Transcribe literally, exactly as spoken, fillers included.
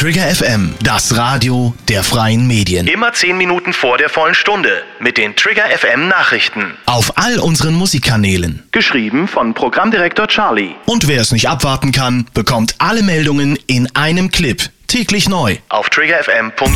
Trigger F M, das Radio der freien Medien. Immer zehn Minuten vor der vollen Stunde mit den Trigger F M Nachrichten. Auf all unseren Musikkanälen. Geschrieben von Programmdirektor Charlie. Und wer es nicht abwarten kann, bekommt alle Meldungen in einem Clip. Täglich neu. Auf trigger f m punkt